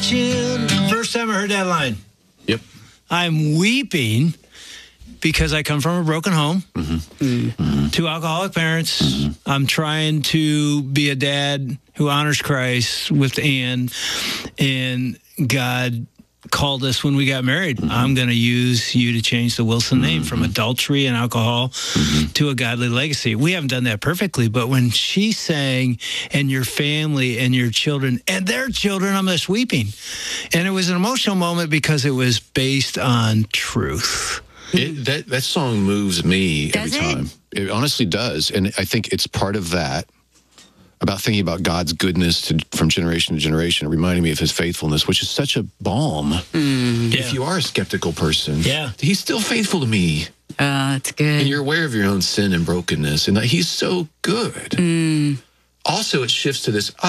imagine first time I heard that line? Yep. I'm weeping because I come from a broken home, two alcoholic parents. I'm trying to be a dad who honors Christ with Ann, and God called us when we got married. I'm going to use you to change the Wilson name from adultery and alcohol to a godly legacy. We haven't done that perfectly, but when she sang, and your family and your children and their children, I'm just weeping. And it was an emotional moment because it was based on truth. That song moves me Does every time. It honestly does. And I think it's part of that, about thinking about God's goodness from generation to generation, reminding me of his faithfulness, which is such a balm. If you are a skeptical person, he's still faithful to me. That's good. And you're aware of your own sin and brokenness, and that he's so good. Also, it shifts to this,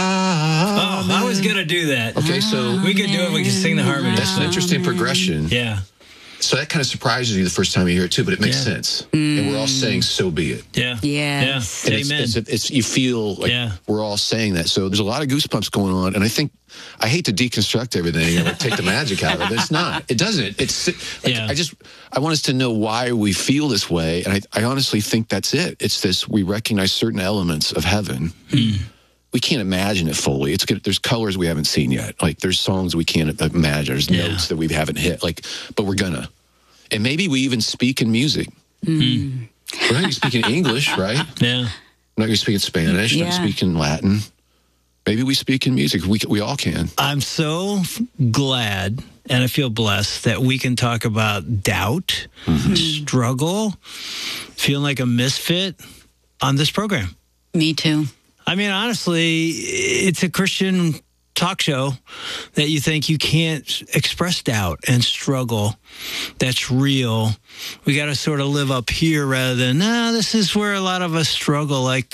I was going to do that. Okay, so we could do it. We could sing the harmony. That's an interesting progression. Yeah. So that kind of surprises you the first time you hear it, too, but it makes sense. And we're all saying, so be it. Yeah. Yes. Yeah. And Amen. It's you feel like we're all saying that. So there's a lot of goosebumps going on. And I think, I hate to deconstruct everything and take the magic out of it, but it's not. It doesn't. It's like, I want us to know why we feel this way. And I honestly think that's it. It's this, we recognize certain elements of heaven. We can't imagine it fully. It's good. There's colors we haven't seen yet. Like there's songs we can't imagine. There's notes that we haven't hit. Like, but we're gonna. And maybe we even speak in music. We're not going to speak in English, right? Yeah. We're not going to speak in Spanish. We're not going to speak in Latin. Maybe we speak in music. We all can. I'm so glad, and I feel blessed that we can talk about doubt, struggle, feeling like a misfit on this program. Me too. I mean, honestly, it's a Christian talk show that you think you can't express doubt and struggle. That's real. We got to sort of live up here rather than, this is where a lot of us struggle. Like,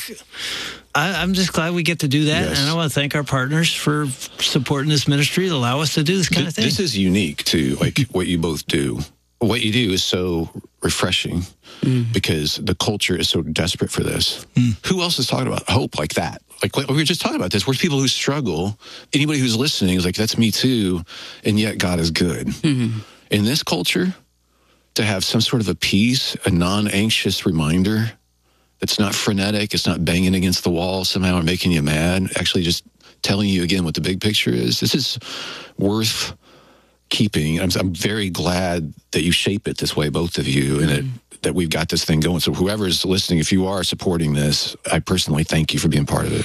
I'm just glad we get to do that. Yes. And I want to thank our partners for supporting this ministry to allow us to do this kind of thing. This is unique, too, like what you both do. What you do is so refreshing because the culture is so desperate for this. Who else is talking about hope like that? Like we were just talking about this. We're people who struggle. Anybody who's listening is like, that's me too. And yet God is good. In this culture, to have some sort of a peace, a non-anxious reminder that's not frenetic, it's not banging against the wall somehow or making you mad, actually just telling you again what the big picture is. This is worth keeping. I'm very glad that you shape it this way, both of you, and that we've got this thing going. So whoever's listening, if you are supporting this, I personally thank you for being part of it.